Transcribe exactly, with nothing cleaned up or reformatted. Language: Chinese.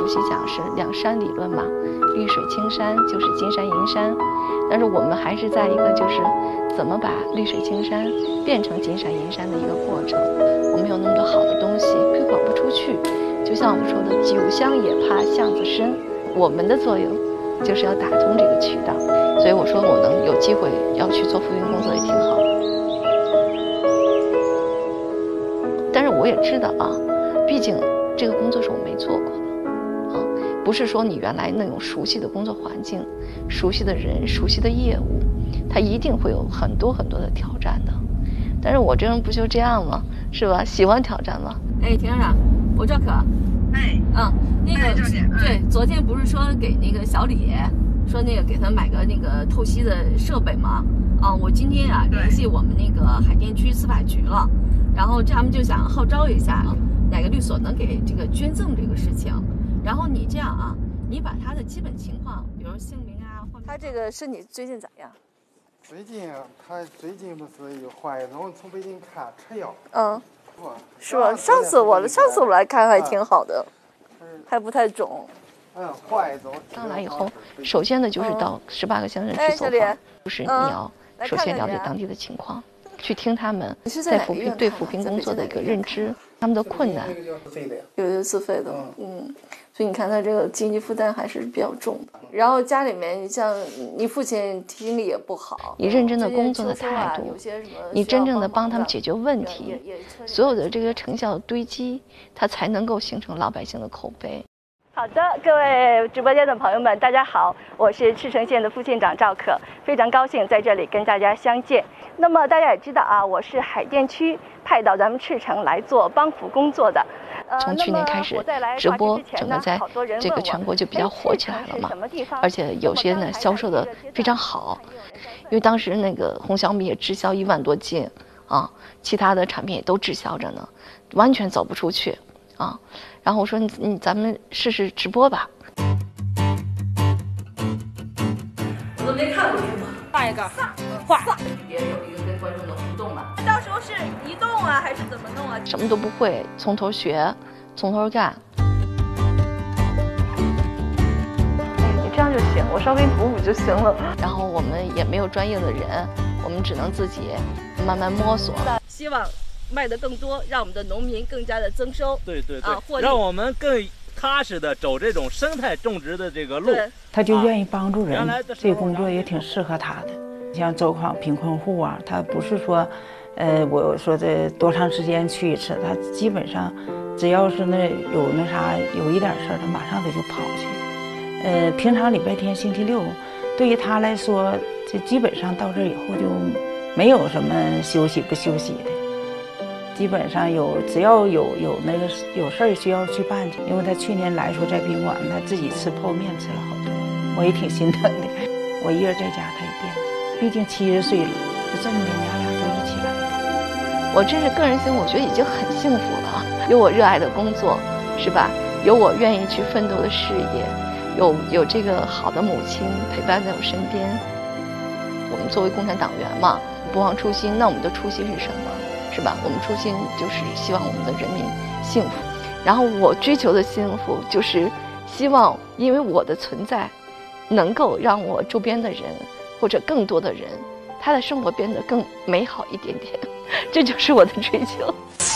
主席讲是两山理论嘛，绿水青山就是金山银山，但是我们还是在一个就是怎么把绿水青山变成金山银山的一个过程。我们有那么多好的东西推广不出去，就像我们说的酒香也怕巷子深，我们的作用就是要打通这个渠道。所以我说我能有机会要去做扶贫工作也挺好的。但是我也知道啊，毕竟这个工作是我没做过的啊，不是说你原来那种熟悉的工作环境、熟悉的人、熟悉的业务，它一定会有很多很多的挑战的。但是我这人不就这样吗？是吧？喜欢挑战吗？ 哎，田院长，我赵可。 哎， 嗯，那个、 哎、 对，昨天不是说给那个小李说那个给他买个那个透析的设备吗？啊，我今天啊联系我们那个海淀区司法局了，然后他们就想号召一下哪个律所能给这个捐赠这个事情。然后你这样啊，你把他的基本情况，比如姓名啊，或者他这个身体最近咋样？ 最近他最近不是有怀孕，从北京看吃药。 嗯，是吧？上次我上次我来看还挺好的， 嗯、 还不太肿。 嗯，怀走。 上来以后，首先呢就是到十八个乡镇去走访，就是你要首先了解当地的情况，去听他们在扶贫对扶贫工作的一个认知，他们的困难。 有些自费的，嗯，所以你看他这个经济负担还是比较重的。然后家里面，你像你父亲听力也不好， 你认真的工作的态度，你真正的帮他们解决问题，所有的这个成效的堆积，它才能够形成老百姓的口碑。 好的，各位直播间的朋友们，大家好，我是赤城县的副县长赵可，非常高兴在这里跟大家相见。那么大家也知道啊，我是海淀区派到咱们赤城来做帮扶工作的。 从去年开始，直播整个在这个全国就比较火起来了嘛，而且有些呢销售的非常好，因为当时那个红小米也滞销一万多斤啊，其他的产品也都滞销着呢，完全走不出去啊。然后我说你你咱们试试直播吧。 我都没看过直播， 画一个，画， 也有一个跟观众的互动嘛。到时候是移动啊，还是怎么弄啊？ 什么都不会，从头学，从头干。你这样就行，我稍微补补就行了。然后我们也没有专业的人，我们只能自己慢慢摸索。 希望卖得更多，让我们的农民更加的增收。 对对对， 啊、 让我们更踏实的走这种生态种植的这个路。 他就愿意帮助人，啊、这个工作也挺适合他的。像走访贫困户啊，他不是说，呃，我说这多长时间去一次，他基本上只要是那有那啥有一点事儿，他马上他就跑去。呃，平常礼拜天、星期六，对于他来说，这基本上到这以后就没有什么休息不休息的。基本上有，只要有有那个有事儿需要去办去，因为他去年来说在宾馆，他自己吃泡面吃了好多，我也挺心疼的。我一人在家，他也惦记，毕竟七十岁了，就这么的娘俩都一起来吧。 我真是个人性，我觉得已经很幸福了，有我热爱的工作，是吧？有我愿意去奋斗的事业，有有这个好的母亲陪伴在我身边。我们作为共产党员嘛，不忘初心，那我们的初心是什么？是吧？我们初心就是希望我们的人民幸福，然后我追求的幸福就是希望，因为我的存在，能够让我周边的人或者更多的人，他的生活变得更美好一点点，这就是我的追求。